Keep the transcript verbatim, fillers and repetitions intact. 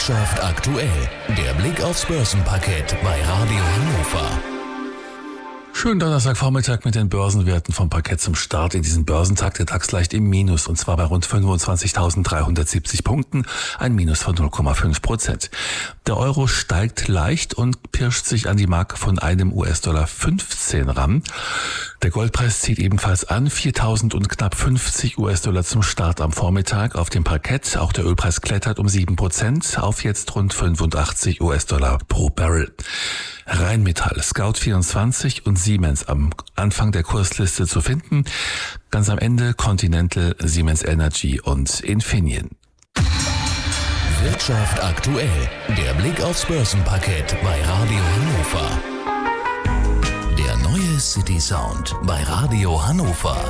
Wirtschaft aktuell. Der Blick aufs Börsenparkett bei Radio Hannover. Schönen Donnerstagvormittag mit den Börsenwerten vom Parkett zum Start in diesen Börsentag. Der DAX leicht im Minus und zwar bei rund fünfundzwanzigtausenddreihundertsiebzig Punkten, ein Minus von null Komma fünf Prozent. Der Euro steigt leicht und pirscht sich an die Marke von einem U S-Dollar fünfzehn ran. Der Goldpreis zieht ebenfalls an, viertausend und knapp fünfzig U S-Dollar zum Start am Vormittag auf dem Parkett. Auch der Ölpreis klettert um sieben Prozent auf jetzt rund fünfundachtzig U S-Dollar pro Barrel. Rheinmetall, Scout vierundzwanzig und Siemens am Anfang der Kursliste zu finden. Ganz am Ende Continental, Siemens Energy und Infineon. Wirtschaft aktuell. Der Blick aufs Börsenparkett bei Radio Hannover. Der neue City Sound bei Radio Hannover.